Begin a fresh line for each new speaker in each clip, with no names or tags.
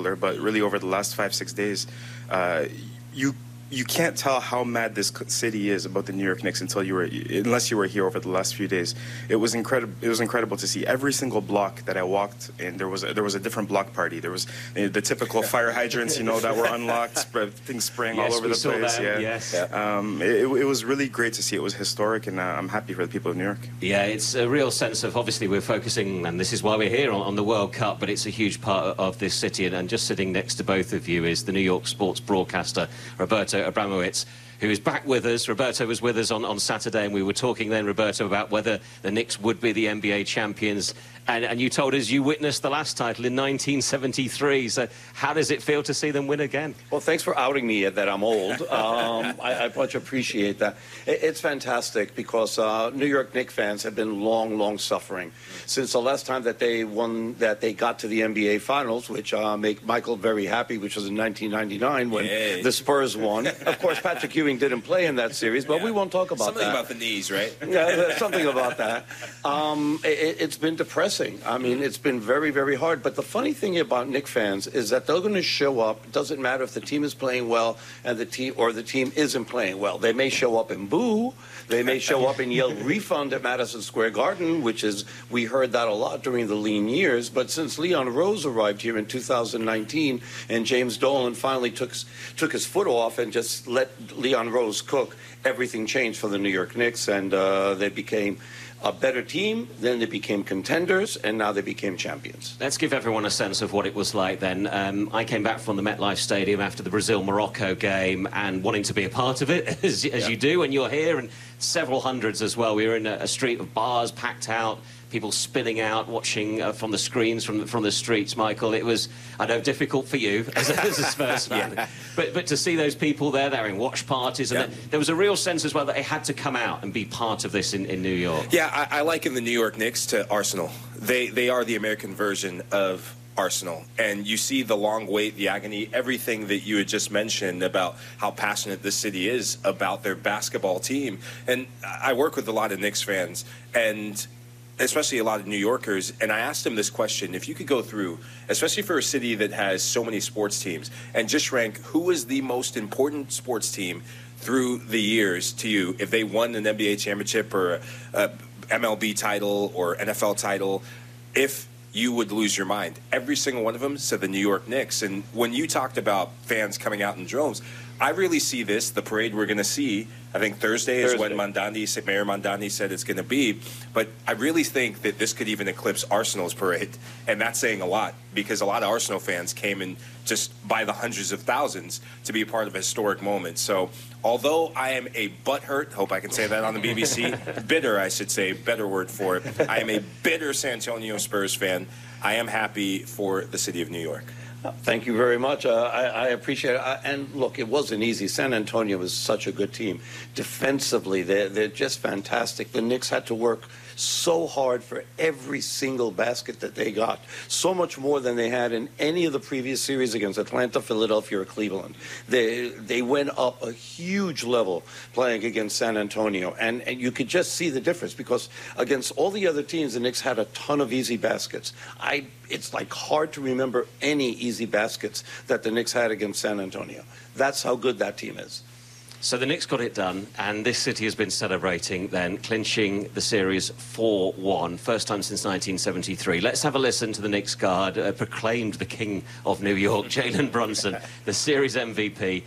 particular, but really over the last 5-6 days, you can't tell how mad this city is about the New York Knicks unless you were here over the last few days. It was incredible. It was incredible to see every single block that I walked in. There was a different block party. There was the typical fire hydrants, that were unlocked, things spraying all over the place.
That, yes.
It was really great to see. It was historic, and I'm happy for the people of New York.
Yeah, it's a real sense of, obviously we're focusing, and this is why we're here, on the World Cup, but it's a huge part of this city, and just sitting next to both of you is the New York sports broadcaster, Roberto Abramowitz, who is back with us. Roberto was with us on Saturday, and we were talking then, Roberto, about whether the Knicks would be the NBA champions. And you told us you witnessed the last title in 1973. So how does it feel to see them win again?
Well, thanks for outing me that I'm old. I much appreciate that. It's fantastic because New York Knicks fans have been long suffering since the last time that they got to the NBA Finals, which make Michael very happy, which was in 1999 when the Spurs won. Of course, Patrick Ewing didn't play in that series, but we won't talk about that.
Something about the knees, right?
Yeah, something about that. It's been depressing. I mean, it's been very hard. But the funny thing about Knicks fans is that they're going to show up. It doesn't matter if the team is playing well and the team isn't playing well. They may show up and boo. They may show up and yell refund at Madison Square Garden, we heard that a lot during the lean years. But since Leon Rose arrived here in 2019 and James Dolan finally took his foot off and just let Leon Rose cook, everything changed for the New York Knicks, and they became a better team, then they became contenders, and now they became champions.
Let's give everyone a sense of what it was like then. I came back from the MetLife Stadium after the Brazil-Morocco game and wanting to be a part of it, as you do, and you're here, and several hundreds as well. We were in a street of bars packed out, people spilling out, watching from the screens from the streets, Michael. It was, I know, difficult for you as a Spurs fan, but to see those people there, they're having watch parties, and there was a real sense as well that they had to come out and be part of this in New York.
Yeah, I liken the New York Knicks to Arsenal. They are the American version of Arsenal, and you see the long wait, the agony, everything that you had just mentioned about how passionate this city is about their basketball team. And I work with a lot of Knicks fans, and especially a lot of New Yorkers, and I asked them this question: if you could go through, especially for a city that has so many sports teams, and just rank who is the most important sports team through the years to you, if they won an NBA championship or a MLB title or NFL title, if you would lose your mind. Every single one of them said the New York Knicks. And when you talked about fans coming out in droves, I really see this, the parade we're going to see, I think Thursday is when Mayor Mandani said it's going to be. But I really think that this could even eclipse Arsenal's parade. And that's saying a lot, because a lot of Arsenal fans came in just by the hundreds of thousands to be a part of a historic moment. So although I am a butthurt, hope I can say that on the BBC, bitter, I should say, better word for it. I am a bitter San Antonio Spurs fan. I am happy for the city of New York.
Thank you very much. I appreciate it. And look, it wasn't easy. San Antonio was such a good team. Defensively, they're just fantastic. The Knicks had to work so hard for every single basket that they got, so much more than they had in any of the previous series against Atlanta, Philadelphia, or Cleveland. They went up a huge level playing against San Antonio, and you could just see the difference, because against all the other teams, the Knicks had a ton of easy baskets. It's like hard to remember any easy baskets that the Knicks had against San Antonio. That's how good that team is.
So the Knicks got it done, and this city has been celebrating then, clinching the series 4-1, first time since 1973. Let's have a listen to the Knicks guard, proclaimed the king of New York, Jalen Brunson, the series MVP,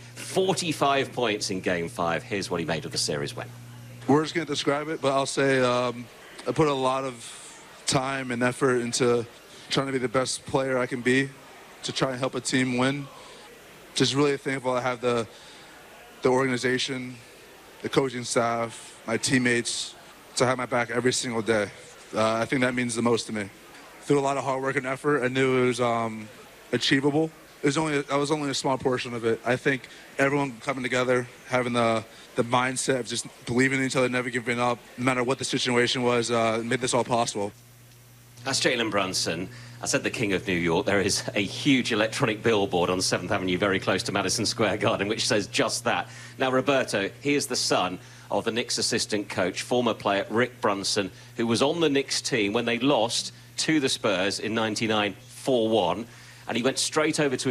45 points in Game 5. Here's what he made of the series win.
Words can't describe it, but I'll say I put a lot of time and effort into trying to be the best player I can be to try and help a team win. Just really thankful I have the organization, the coaching staff, my teammates, to have my back every single day. I think that means the most to me. Through a lot of hard work and effort, I knew it was achievable. I was only a small portion of it. I think everyone coming together, having the mindset of just believing in each other, never giving up, no matter what the situation was, made this all possible.
That's Jalen Brunson. I said the king of New York. There is a huge electronic billboard on 7th Avenue very close to Madison Square Garden which says just that. Now, Roberto, he is the son of the Knicks assistant coach, former player Rick Brunson, who was on the Knicks team when they lost to the Spurs in '99 4-1, and he went straight over to